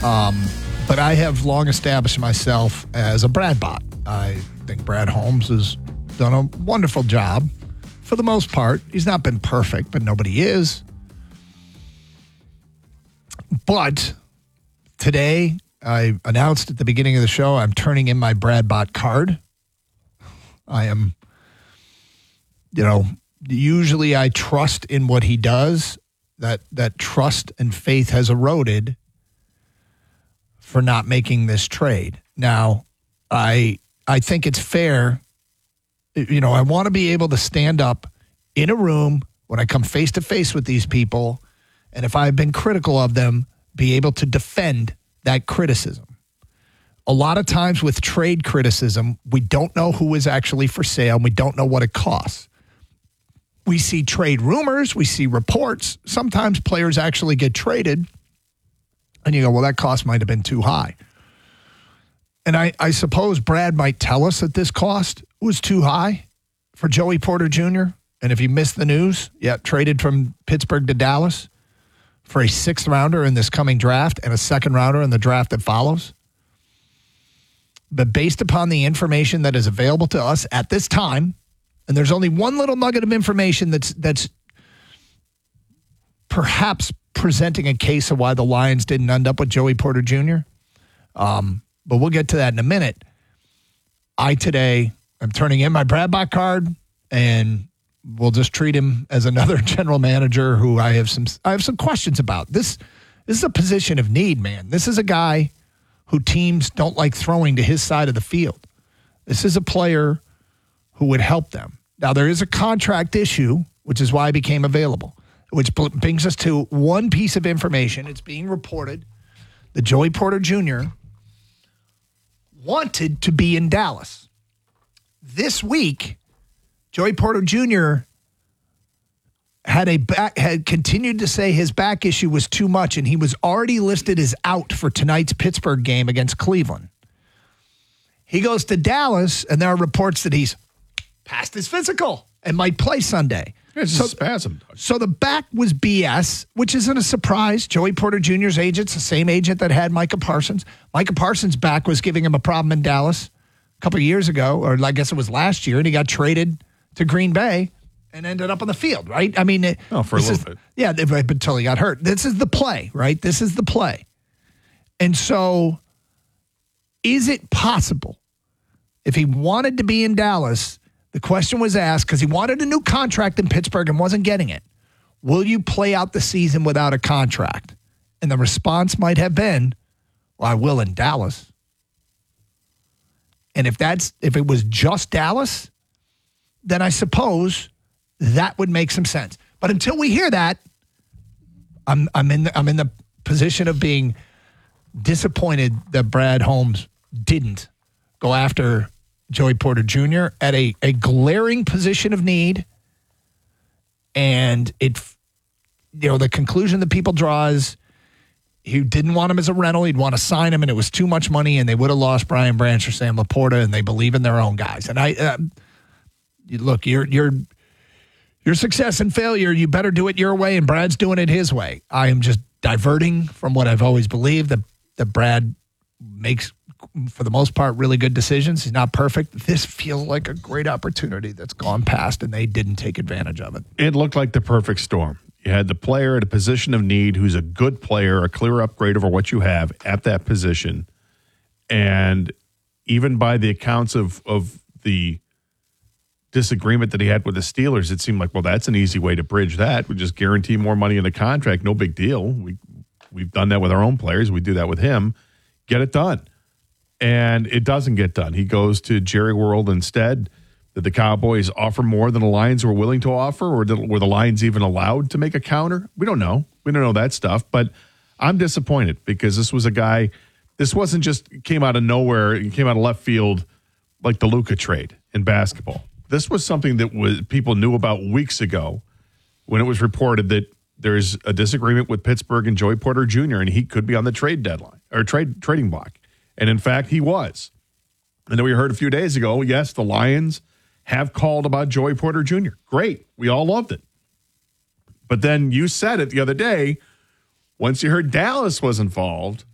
But I have long established myself as a Brad bot. I think Brad Holmes has done a wonderful job for the most part. He's not been perfect, but nobody is. But today, I announced at the beginning of the show, I'm turning in my Brad bot card. I am, usually I trust in what he does. That trust and faith has eroded for not making this trade. Now, I think it's fair. I want to be able to stand up in a room when I come face to face with these people, and if I've been critical of them, be able to defend that criticism. A lot of times with trade criticism, we don't know who is actually for sale, and we don't know what it costs. We see trade rumors, we see reports. Sometimes players actually get traded, and you go, well, that cost might have been too high. And I suppose Brad might tell us that this cost was too high for Joey Porter Jr. And if you missed the news, traded from Pittsburgh to Dallas for a 6th rounder in this coming draft and a 2nd rounder in the draft that follows. But based upon the information that is available to us at this time, and there's only one little nugget of information that's perhaps presenting a case of why the Lions didn't end up with Joey Porter Jr., but we'll get to that in a minute. I'm turning in my Brad bot card, and we'll just treat him as another general manager who I have some questions about. This is a position of need, man. This is a guy who teams don't like throwing to his side of the field. This is a player who would help them. Now, there is a contract issue, which is why I became available, which brings us to one piece of information. It's being reported that Joey Porter Jr. wanted to be in Dallas. This week, Joey Porter Jr. had continued to say his back issue was too much, and he was already listed as out for tonight's Pittsburgh game against Cleveland. He goes to Dallas, and there are reports that he's passed his physical and might play Sunday. It's a spasm. So the back was BS, which isn't a surprise. Joey Porter Jr.'s agent's the same agent that had Micah Parsons. Micah Parsons' back was giving him a problem in Dallas a couple of years ago, or I guess it was last year, and he got traded to Green Bay and ended up on the field, right? I mean, for a little bit. Yeah, until he got hurt. This is the play, right? This is the play. And so is it possible, if he wanted to be in Dallas, the question was asked because he wanted a new contract in Pittsburgh and wasn't getting it, will you play out the season without a contract? And the response might have been, well, I will in Dallas. And if it was just Dallas, then I suppose that would make some sense. But until we hear that, I'm in the position of being disappointed that Brad Holmes didn't go after Joey Porter Jr. at a glaring position of need. And the conclusion that people draw is he didn't want him as a rental. He'd want to sign him, and it was too much money, and they would have lost Brian Branch or Sam Laporta, and they believe in their own guys. And look, your success and failure, you better do it your way, and Brad's doing it his way. I am just diverting from what I've always believed, that Brad makes, for the most part, really good decisions. He's not perfect. This feels like a great opportunity that's gone past, and they didn't take advantage of it. It looked like the perfect storm. You had the player at a position of need who's a good player, a clear upgrade over what you have at that position. And even by the accounts of the disagreement that he had with the Steelers, it seemed like, well, that's an easy way to bridge that. We just guarantee more money in the contract. No big deal. We've done that with our own players. We do that with him. Get it done. And it doesn't get done. He goes to Jerry World instead. Did the Cowboys offer more than the Lions were willing to offer, or were the Lions even allowed to make a counter? We don't know. We don't know that stuff. But I'm disappointed because this was a guy, this wasn't just came out of nowhere. It came out of left field like the Luka trade in basketball. This was something that people knew about weeks ago when it was reported that there's a disagreement with Pittsburgh and Joey Porter Jr., and he could be on the trade deadline or trading block. And in fact, he was. And then we heard a few days ago, yes, the Lions have called about Joey Porter Jr. Great. We all loved it. But then you said it the other day, once you heard Dallas was involved,